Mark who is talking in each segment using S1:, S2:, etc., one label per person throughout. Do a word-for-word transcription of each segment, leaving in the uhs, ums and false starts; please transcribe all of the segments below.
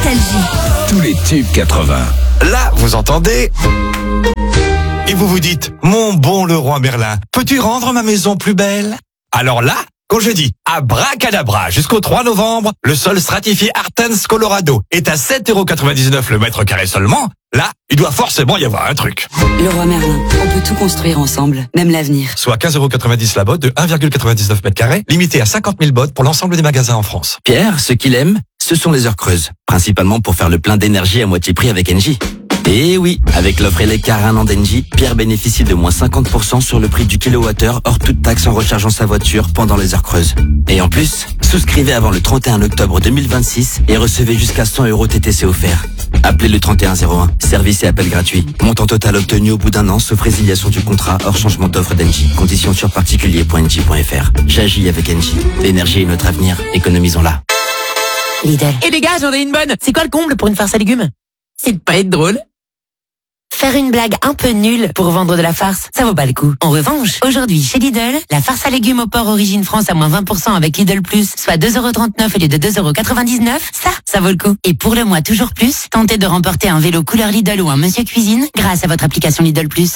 S1: Nostalgie.
S2: Tous les tubes quatre-vingts.
S3: Là, vous entendez? Et vous vous dites, mon bon Leroy Merlin, peux-tu rendre ma maison plus belle? Alors là, quand je dis abracadabra jusqu'au trois novembre, le sol stratifié Artens Colorado est à sept euros quatre-vingt-dix-neuf le mètre carré seulement. Là, il doit forcément y avoir un truc.
S4: Leroy Merlin, on peut tout construire ensemble, même l'avenir.
S3: Soit quinze euros quatre-vingt-dix la botte de un virgule quatre-vingt-dix-neuf mètres carrés, limité à cinquante mille bottes pour l'ensemble des magasins en France.
S5: Pierre, ce qu'il aime, ce sont les heures creuses. Principalement pour faire le plein d'énergie à moitié prix avec Engie. Et oui, avec l'offre Eleccar un an d'Engie, Pierre bénéficie de moins cinquante pour cent sur le prix du kilowattheure hors toute taxe en rechargeant sa voiture pendant les heures creuses. Et en plus, souscrivez avant le trente et un octobre deux mille vingt-six et recevez jusqu'à cent euros T T C offerts. Appelez le trente et un zéro un, service et appel gratuit. Montant total obtenu au bout d'un an, sauf résiliation du contrat hors changement d'offre d'Engie. Conditions sur particulier point engie point f r. J'agis avec Engie. L'énergie est notre avenir, économisons-la.
S6: Lidl. Et les gars, j'en ai une bonne. C'est quoi le comble pour une farce à légumes? C'est de pas être drôle. Faire une blague un peu nulle pour vendre de la farce, ça vaut pas le coup. En revanche, aujourd'hui, chez Lidl, la farce à légumes au porc Origine France à moins vingt pour cent avec Lidl Plus, soit deux euros trente-neuf au lieu de deux euros quatre-vingt-dix-neuf, ça, ça vaut le coup. Et pour le mois toujours plus, tentez de remporter un vélo couleur Lidl ou un Monsieur Cuisine grâce à votre application Lidl Plus.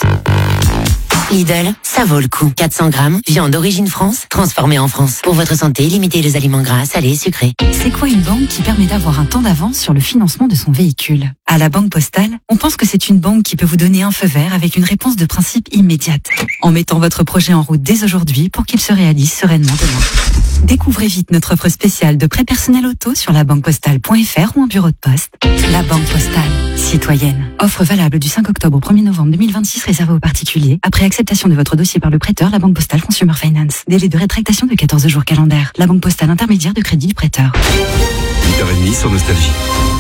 S6: Lidl, ça vaut le coup. quatre cents grammes, viande d'origine France, transformée en France. Pour votre santé, limitez les aliments gras, salés, sucrés.
S7: C'est quoi une banque qui permet d'avoir un temps d'avance sur le financement de son véhicule? À la Banque Postale, on pense que c'est une banque qui peut vous donner un feu vert avec une réponse de principe immédiate, en mettant votre projet en route dès aujourd'hui pour qu'il se réalise sereinement demain. Découvrez vite notre offre spéciale de prêt personnel auto sur la banque postale point f r ou en bureau de poste. La Banque Postale, citoyenne. Offre valable du cinq octobre au premier novembre deux mille vingt-six réservée aux particuliers. Après acceptation de votre dossier par le prêteur, la Banque Postale Consumer Finance. Délai de rétractation de quatorze jours calendaires. La Banque Postale intermédiaire de crédit du prêteur.
S8: huit heures trente sur Nostalgie.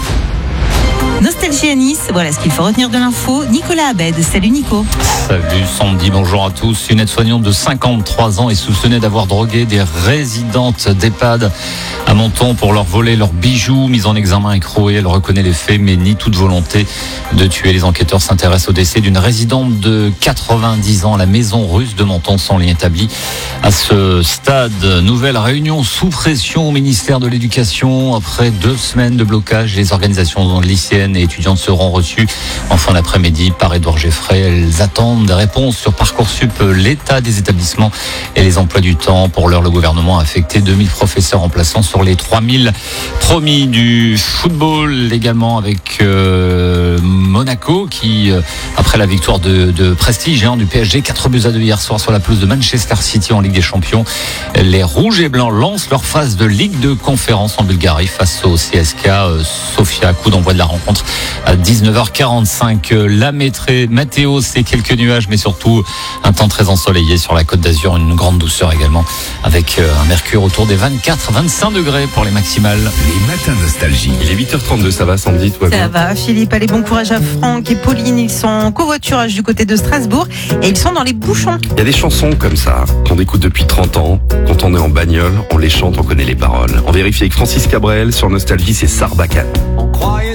S9: Nostalgie à Nice, voilà ce qu'il faut retenir de l'info. Nicolas Abed, salut Nico.
S10: Salut Sandy, bonjour à tous. Une aide-soignante de cinquante-trois ans est soupçonnée d'avoir drogué des résidentes d'EHPAD à Menton pour leur voler leurs bijoux. Mise en examen et écrouée, elle reconnaît les faits mais nie toute volonté de tuer. Les enquêteurs s'intéressent au décès d'une résidente de quatre-vingt-dix ans à la maison russe de Menton, sans lien établi à ce stade. Nouvelle réunion sous pression au ministère de l'Éducation. Après deux semaines de blocage, les organisations lycéennes et étudiantes seront reçues en fin d'après-midi par Édouard Geffray. Elles attendent des réponses sur Parcoursup, l'état des établissements et les emplois du temps. Pour l'heure, le gouvernement a affecté deux mille professeurs remplaçants sur les trois mille promis. Du football également avec euh, Monaco qui, euh, après la victoire de, de prestige hein, du P S G, quatre buts à deux hier soir sur la pelouse de Manchester City en Ligue des Champions. Les Rouges et Blancs lancent leur phase de Ligue de conférence en Bulgarie face au C S K euh, Sofia. Coup d'envoi de la rencontre à dix-neuf heures quarante-cinq. La métré, météo, c'est quelques nuages, mais surtout un temps très ensoleillé sur la Côte d'Azur. Une grande douceur également, avec un mercure autour des vingt-quatre à vingt-cinq degrés pour les maximales.
S8: Les matins Nostalgie. Il est huit heures trente-deux, ça va Sandy, toi?
S9: Ça va Philippe, allez, bon courage à Franck et Pauline. Ils sont en covoiturage du côté de Strasbourg et ils sont dans les bouchons.
S8: Il y a des chansons comme ça qu'on écoute depuis trente ans. Quand on est en bagnole, on les chante, on connaît les paroles. On vérifie avec Francis Cabrel sur Nostalgie, c'est Sarbacane.
S11: On croyait